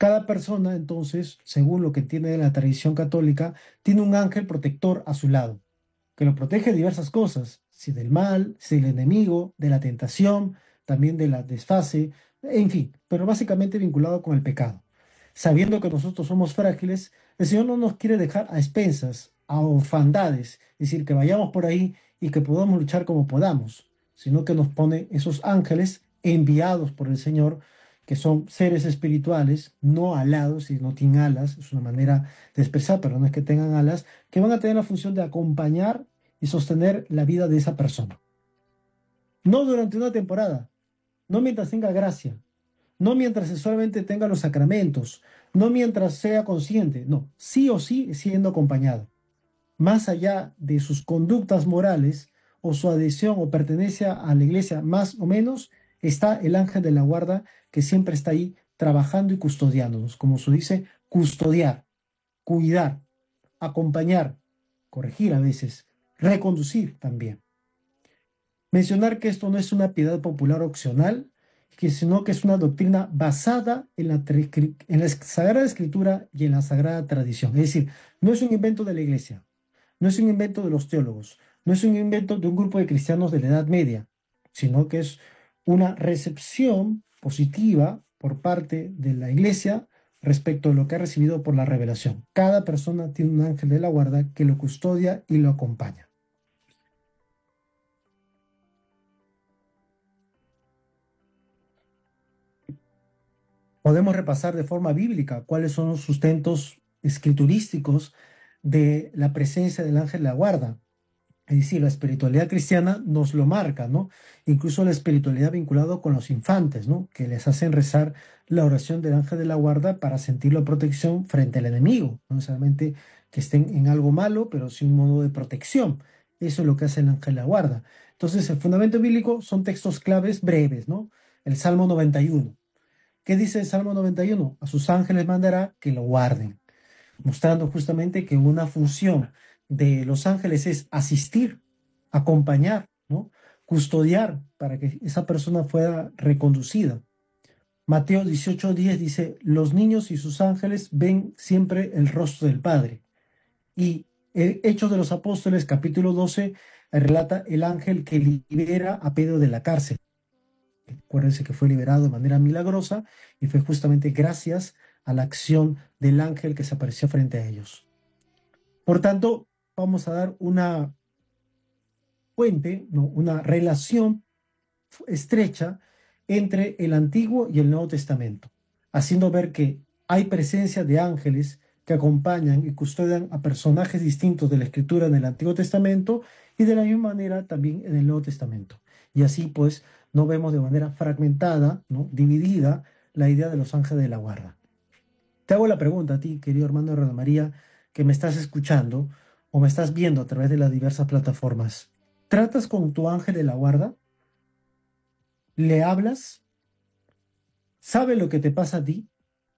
Cada persona, entonces, según lo que entiende de la tradición católica, tiene un ángel protector a su lado, que lo protege de diversas cosas, si del mal, si del enemigo, de la tentación, también de la desfase, en fin, pero básicamente vinculado con el pecado. Sabiendo que nosotros somos frágiles, el Señor no nos quiere dejar a expensas, a orfandades, es decir, que vayamos por ahí y que podamos luchar como podamos, sino que nos pone esos ángeles enviados por el Señor, que son seres espirituales, no alados, y no tienen alas, es una manera de expresar, pero no es que tengan alas, que van a tener la función de acompañar y sostener la vida de esa persona. No durante una temporada, no mientras tenga gracia, no mientras solamente tenga los sacramentos, no mientras sea consciente, no, sí o sí siendo acompañado. Más allá de sus conductas morales o su adhesión o pertenencia a la iglesia, más o menos, está el ángel de la guarda que siempre está ahí trabajando y custodiándonos, como se dice, custodiar, cuidar, acompañar, corregir a veces, reconducir también. Mencionar que esto no es una piedad popular opcional, sino que es una doctrina basada en la Sagrada Escritura y en la Sagrada Tradición. Es decir, no es un invento de la Iglesia, no es un invento de los teólogos, no es un invento de un grupo de cristianos de la Edad Media, sino que es una recepción positiva por parte de la Iglesia respecto a lo que ha recibido por la revelación. Cada persona tiene un ángel de la guarda que lo custodia y lo acompaña. Podemos repasar de forma bíblica cuáles son los sustentos escriturísticos de la presencia del ángel de la guarda. Es decir, la espiritualidad cristiana nos lo marca, ¿no? Incluso la espiritualidad vinculada con los infantes, ¿no? Que les hacen rezar la oración del ángel de la guarda para sentir la protección frente al enemigo. No necesariamente que estén en algo malo, pero sí un modo de protección. Eso es lo que hace el ángel de la guarda. Entonces, el fundamento bíblico son textos claves breves, ¿no? El Salmo 91. ¿Qué dice el Salmo 91? A sus ángeles mandará que lo guarden, mostrando justamente que una función de los ángeles es asistir, acompañar, ¿no? Custodiar para que esa persona fuera reconducida. Mateo 18:10 dice, los niños y sus ángeles ven siempre el rostro del Padre. Y Hechos de los Apóstoles, capítulo 12, relata el ángel que libera a Pedro de la cárcel. Acuérdense que fue liberado de manera milagrosa y fue justamente gracias a la acción del ángel que se apareció frente a ellos. Por tanto, vamos a dar una puente, ¿no? Una relación estrecha entre el Antiguo y el Nuevo Testamento, haciendo ver que hay presencia de ángeles que acompañan y custodian a personajes distintos de la Escritura en el Antiguo Testamento y de la misma manera también en el Nuevo Testamento. Y así pues no vemos de manera fragmentada, ¿no? Dividida la idea de los ángeles de la guarda. Te hago la pregunta a ti, querido hermano de María, que me estás escuchando o me estás viendo a través de las diversas plataformas. ¿Tratas con tu ángel de la guarda? ¿Le hablas? ¿Sabe lo que te pasa a ti?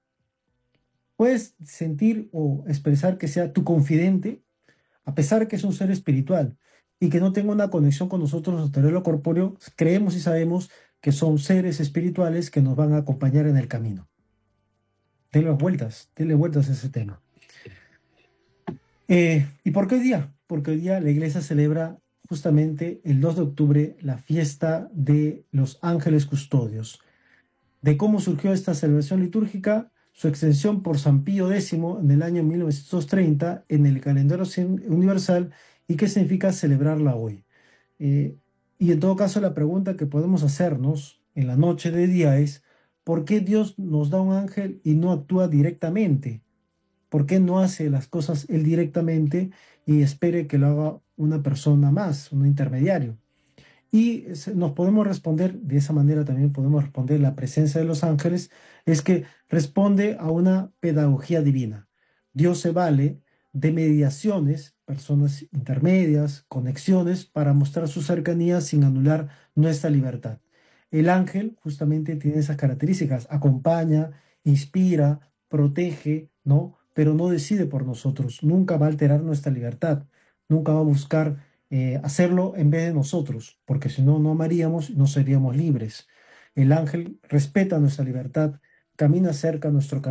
¿Puedes sentir o expresar que sea tu confidente, a pesar de que es un ser espiritual y que no tenga una conexión con nosotros a través de lo corpóreo? Creemos y sabemos que son seres espirituales que nos van a acompañar en el camino. Denle vueltas a ese tema. ¿Y por qué hoy día? Porque hoy día la iglesia celebra justamente el 2 de octubre la fiesta de los ángeles custodios. De cómo surgió esta celebración litúrgica, su extensión por San Pío X en el año 1930 en el calendario universal y qué significa celebrarla hoy. Eh, y en todo caso, la pregunta que podemos hacernos en la noche de día es, ¿por qué Dios nos da un ángel y no actúa directamente? ¿Por qué no hace las cosas él directamente y espere que lo haga una persona más, un intermediario? Y nos podemos responder, de esa manera también podemos responder la presencia de los ángeles, es que responde a una pedagogía divina. Dios se vale de mediaciones, personas intermedias, conexiones, para mostrar su cercanía sin anular nuestra libertad. El ángel justamente tiene esas características, acompaña, inspira, protege, ¿no? Pero no decide por nosotros, nunca va a alterar nuestra libertad, nunca va a buscar hacerlo en vez de nosotros, porque si no, no amaríamos y no seríamos libres. El ángel respeta nuestra libertad, camina cerca a nuestro camino